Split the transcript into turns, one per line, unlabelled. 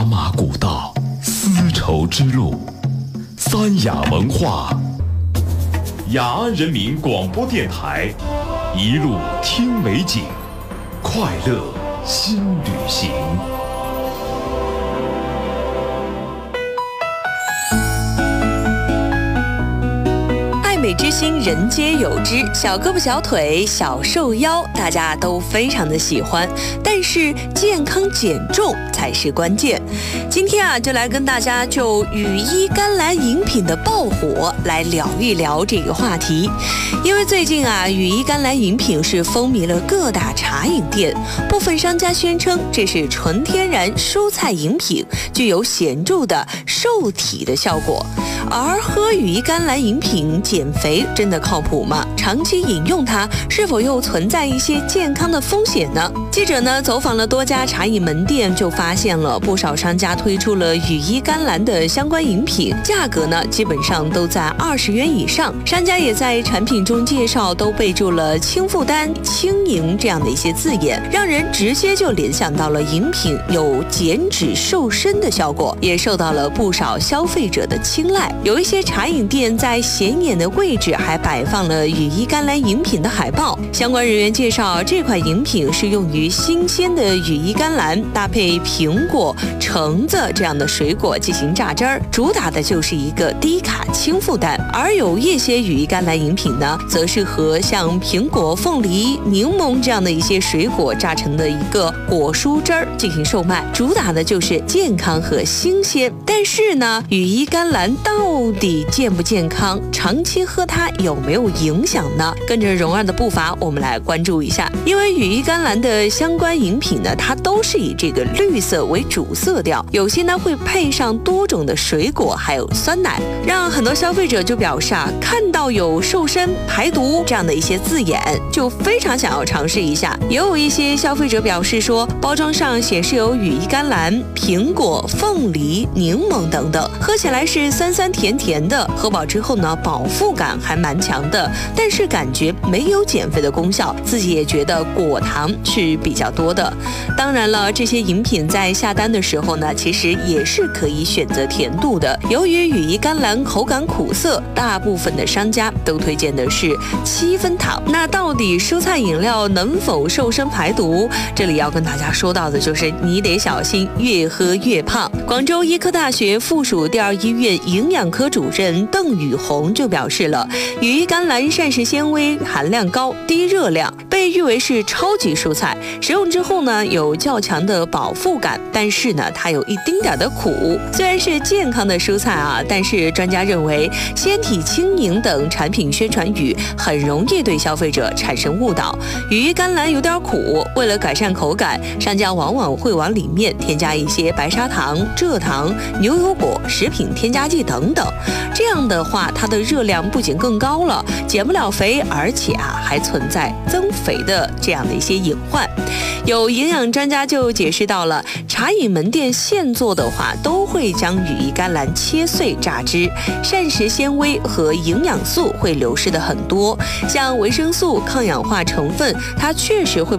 马古道，丝绸之路，三雅文化，雅安人民广播电台，一路听美景，快乐新旅行。
美之心，人皆有之，小胳膊小腿小瘦腰，大家都非常的喜欢，但是健康减重才是关键。今天就来跟大家就羽衣甘蓝饮品的爆火来聊一聊这个话题。因为最近羽衣甘蓝饮品是风靡了各大茶饮店，部分商家宣称这是纯天然蔬菜饮品，具有显著的瘦体的效果。而喝羽衣甘蓝饮品减肥真的靠谱吗？长期饮用它是否又存在一些健康的风险呢？记者走访了多家茶饮门店，就发现了不少商家推出了羽衣甘蓝的相关饮品，价格基本上都在20元以上。商家也在产品中介绍都备注了轻负担、轻盈这样的一些字眼，让人直接就联想到了饮品有减脂瘦身的效果，也受到了不少消费者的青睐。有一些茶饮店在显眼的位置还摆放了羽衣甘蓝饮品的海报，相关人员介绍，这款饮品是用于新鲜的羽衣甘蓝搭配苹果、橙子这样的水果进行榨汁儿，主打的就是一个低卡轻负担。而有一些羽衣甘蓝饮品则是和像苹果、凤梨、柠檬这样的一些水果榨成的一个果蔬汁儿进行售卖，主打的就是健康和新鲜。但是羽衣甘蓝到底健不健康？长期喝它有没有影响呢？跟着蓉儿的步伐，我们来关注一下。因为羽衣甘蓝的相关饮品它都是以这个绿色为主色调，有些会配上多种的水果，还有酸奶，让很多消费者就表示看到有瘦身、排毒这样的一些字眼，就非常想要尝试一下。也有一些消费者表示说，包装上显示有羽衣甘蓝、苹果、凤梨、柠檬等等，喝起来是酸酸甜甜的，喝饱之后饱腹感还蛮强的，但是感觉没有减肥的功效，自己也觉得果糖是比较多的。当然了，这些饮品在下单的时候其实也是可以选择甜度的。由于羽衣甘蓝口感苦涩，大部分的商家都推荐的是7分糖。那到底蔬菜饮料能否瘦身排毒？这里要跟大家说到的就是你得小心越喝越胖。广州医科大学附属第2医院营养科主任邓宇红就表示了，羽衣甘蓝膳食纤维含量高、低热量，被誉为是超级蔬菜。食用之后有较强的饱腹感，但是它有一丁点的苦。虽然是健康的蔬菜但是专家认为纤体轻盈等产品宣传语很容易对消费者产生误导。羽衣甘蓝有点苦，为了改善口感，商家往往会往里面添加一些白砂糖、蔗糖、牛油果、食品添加剂等等。这样的话，它的热量不仅更高了，减不了肥，而且还存在增肥的这样的一些隐患。有营养专家就解释到了，茶饮门店现做的话，都会将羽衣甘蓝切碎榨汁，膳食纤维和营养素会流失的很多，像维生素、抗氧化成分，它确实会